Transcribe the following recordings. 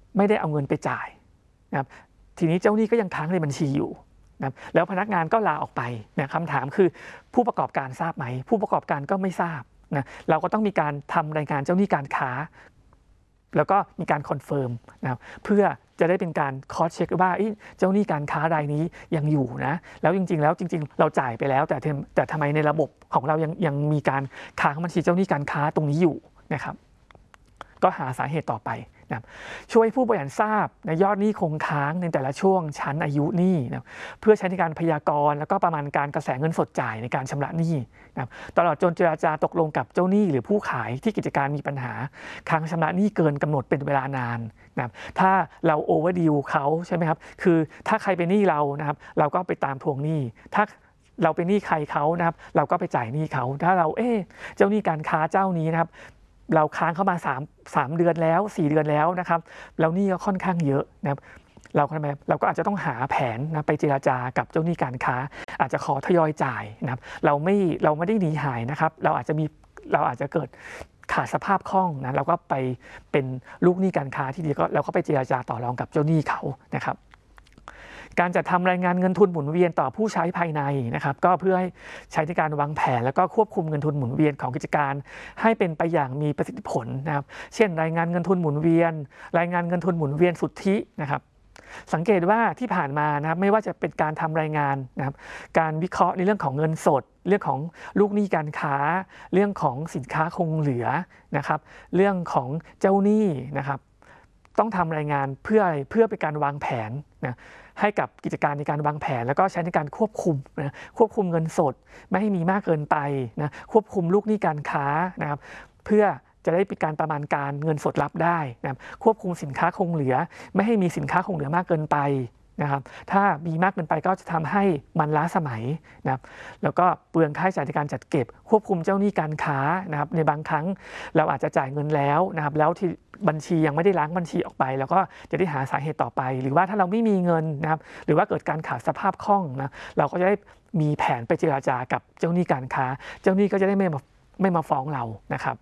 ไม่ได้เอาเงินไปจ่ายนะครับทีนี้เจ้าหนี้ก็ยังค้างในบัญชีอยู่นะแล้วพนักงานก็ลาออกไปนะคำถามคือผู้ประกอบการทราบไหมผู้ประกอบการก็ไม่ทราบนะเราก็ต้องมีการทำรายงานเจ้าหนี้การค้าแล้วก็มีการคอนเฟิร์มนะครับเพื่อจะได้เป็นการคอสเช็คว่าเจ้าหนี้การค้ารายนี้ยังอยู่นะแล้วจริงๆเราจ่ายไปแล้วแต่ทำไมในระบบของเรายังมีการค้างบัญชีเจ้าหนี้การค้าตรงนี้อยู่นะครับก็หาสาเหตุต่อไปนะช่วยผู้บริหารทราบในยอดหนี้คงค้างในแต่ละช่วงชั้นอายุหนี้นะเพื่อใช้ในการพยากรณ์แล้วก็ประมาณการกระแสเงินสดจ่ายในการชำระหนี้นะตลอดจนเจรจาตกลงกับเจ้าหนี้หรือผู้ขายที่กิจการมีปัญหาค้างชำระหนี้เกินกำหนดเป็นเวลานานนะถ้าเราโอเวอร์ดิวเขาใช่ไหมครับคือถ้าใครเป็นหนี้เรานะครับเราก็ไปตามทวงหนี้ถ้าเราเป็นหนี้ใครเขานะครับเราก็ไปจ่ายหนี้เขาถ้าเราเจ้าหนี้การค้าเจ้านี้นะครับเราค้างเข้ามา3เดือนแล้ว4เดือนแล้วนะครับแล้วหนี้ก็ค่อนข้างเยอะนะครับเราก็อาจจะต้องหาแผนนะไปเจรจากับเจ้าหนี้การค้าอาจจะขอทยอยจ่ายนะครับเราไม่ได้หนีหายนะครับเราอาจจะเกิดขาดสภาพคล่องนะเราก็ไปเป็นลูกหนี้การค้าที่ดีก็เราก็ไปเจรจาต่อรองกับเจ้าหนี้เขานะครับการจัดทำรายงานเงินทุนหมุนเวียนต่อผู้ใช้ภายในนะครับก็เพื่อให้ใช้ในการวางแผนแล้วก็ควบคุมเงินทุนหมุนเวียนของกิจการให้เป็นไปอย่างมีประสิทธิผลนะครับเช่นรายงานเงินทุนหมุนเวียนรายงานเงินทุนหมุนเวียนสุทธินะครับสังเกตว่าที่ผ่านมานะครับไม่ว่าจะเป็นการทำรายงานนะครับการวิเคราะห์ในเรื่องของเงินสดเรื่องของลูกหนี้การค้าเรื่องของสินค้าคงเหลือนะครับเรื่องของเจ้าหนี้นะครับต้องทำรายงานเพื่ออะไรเพื่อเป็นการวางแผนนะให้กับกิจการในการวางแผนแล้วก็ใช้ในการควบคุมเงินสดไม่ให้มีมากเกินไปนะควบคุมลูกหนี้การค้านะครับเพื่อจะได้เป็นการประมาณการเงินสดรับได้นะครับควบคุมสินค้าคงเหลือไม่ให้มีสินค้าคงเหลือมากเกินไปนะครับถ้ามีมากเกินไปก็จะทำให้มันล้าสมัยนะครับแล้วก็เปลืองค่าใช้จ่ายในการจัดเก็บควบคุมเจ้าหนี้การค้านะครับในบางครั้งเราอาจจะจ่ายเงินแล้วนะครับแล้วที่บัญชียังไม่ได้ล้างบัญชีออกไปแล้วก็จะได้หาสาเหตุต่อไปหรือว่าถ้าเราไม่มีเงินนะครับหรือว่าเกิดการขาดสภาพคล่องนะเราก็จะได้มีแผนไปเจรจากับเจ้าหนี้การค้าเจ้าหนี้ก็จะได้ไม่มาฟ้องเรานะครับ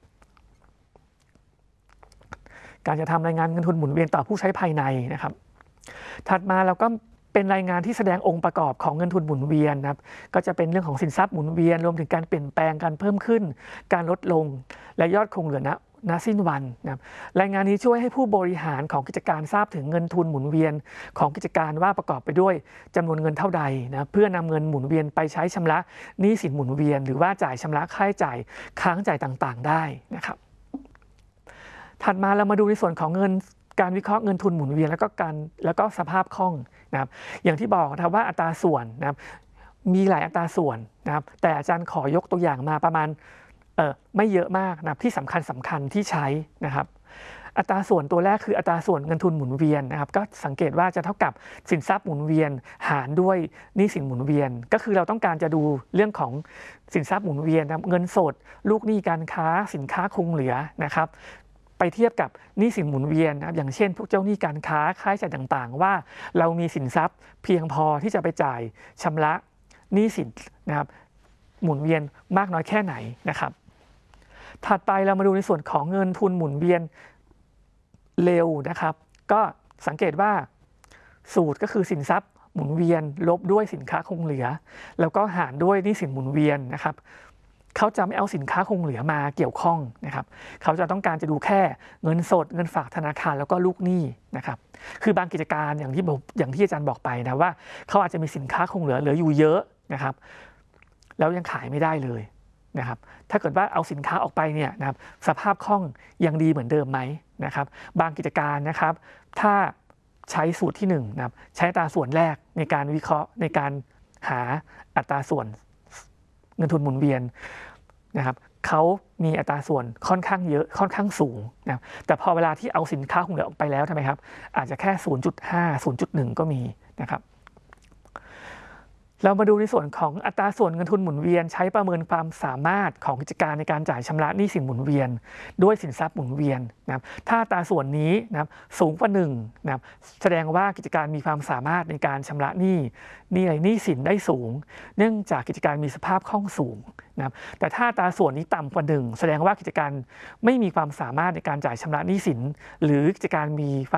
การจะทำรายงานเงินทุนหมุนเวียนต่อผู้ใช้ภายในนะครับถัดมาเราก็เป็นรายงานที่แสดงองค์ประกอบของเงินทุนหมุนเวียนนะครับก็จะเป็นเรื่องของสินทรัพย์หมุนเวียนรวมถึงการเปลี่ยนแปลงการเพิ่มขึ้นการลดลงและยอดคงเหลือณสิ้นวันนะครับรายงานนี้ช่วยให้ผู้บริหารของกิจการทราบถึงเงินทุนหมุนเวียนของกิจการว่าประกอบไปด้วยจำนวนเงินเท่าใดนะเพื่อนำเงินหมุนเวียนไปใช้ชำระหนี้สินหมุนเวียนหรือว่าจ่ายชำระค่าใช้จ่ายค้างจ่ายต่างๆได้นะครับถัดมาเรามาดูในส่วนของการวิเคราะห์เงินทุนหมุนเวียนแล้วก็สภาพคล่องนะครับอย่างที่บอกนะครับว่าอัตราส่วนนะครับมีหลายอัตราส่วนนะครับแต่อาจารย์ขอยกตัวอย่างมาประมาณไม่เยอะมากนะครับที่สำคัญที่ใช้นะครับอัตราส่วนตัวแรกคืออัตราส่วนเงินทุนหมุนเวียนนะครับก็สังเกตว่าจะเท่ากับสินทรัพย์หมุนเวียนหารด้วยหนี้สินหมุนเวียนก็คือเราต้องการจะดูเรื่องของสินทรัพย์หมุนเวียนนะครับเงินสดลูกหนี้การค้าสินค้าคงเหลือนะครับไปเทียบกับหนี้สินหมุนเวียนนะครับอย่างเช่นพวกเจ้าหนี้การค้าค่าใช้จ่ายต่างๆว่าเรามีสินทรัพย์เพียงพอที่จะไปจ่ายชำระหนี้สินนะครับหมุนเวียนมากน้อยแค่ไหนนะครับถัดไปเรามาดูในส่วนของเงินทุนหมุนเวียนเร็วนะครับก็สังเกตว่าสูตรก็คือสินทรัพย์หมุนเวียนลบด้วยสินค้าคงเหลือแล้วก็หารด้วยหนี้สินหมุนเวียนนะครับเขาจะไม่เอาสินค้าคงเหลือมาเกี่ยวข้องนะครับเขาจะต้องการจะดูแค่เงินสดเงินฝากธนาคารแล้วก็ลูกหนี้นะครับคือบางกิจการอย่างที่อาจารย์บอกไปนะว่าเขาอาจจะมีสินค้าคงเหลืออยู่เยอะนะครับแล้วยังขายไม่ได้เลยนะครับถ้าเกิดว่าเอาสินค้าออกไปเนี่ยนะครับสภาพคล่องยังดีเหมือนเดิมไหมนะครับบางกิจการนะครับถ้าใช้สูตรที่1นะครับใช้อัตราส่วนแรกในการวิเคราะห์ในการหาอัตราส่วนเงินทุนหมุนเวียนนะครับเขามีอัตราส่วนค่อนข้างเยอะค่อนข้างสูงนะแต่พอเวลาที่เอาสินค้าคงเหลือออกไปแล้วทำไมครับอาจจะแค่ 0.5 0.1 ก็มีนะครับเรามาดูในส่วนของอัตราส่วนเงินทุนหมุนเวียนใช้ประเมินความสามารถของกิจการในการจ่ายชำระหนี้สินหมุนเวียนด้วยสินทรัพย์หมุนเวียนนะครับถ้าอัตราส่วนนี้นะครับสูงกว่า1นะครับแสดงว่ากิจการมีความสามารถในการชำระหนี้สินได้สูงเนื่องจากกิจการมีสภาพคล่องสูงนะครับแต่ถ้าอัตราส่วนนี้ต่ำกว่า1แสดงว่ากิจการไม่มีความสามารถในการจ่ายชำระหนี้สินหรือกิจการมี